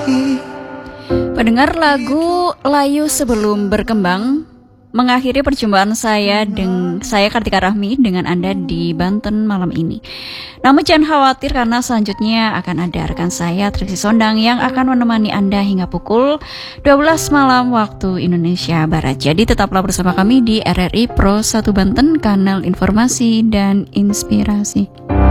Pendengar lagu Layu Sebelum Berkembang mengakhiri perjumpaan saya Kartika Rahmi dengan Anda di Banten malam ini. Namun jangan khawatir karena selanjutnya akan ada rekan saya Triksi Sondang yang akan menemani Anda hingga pukul 12 malam waktu Indonesia Barat. Jadi tetaplah bersama kami di RRI Pro 1 Banten, kanal informasi dan inspirasi.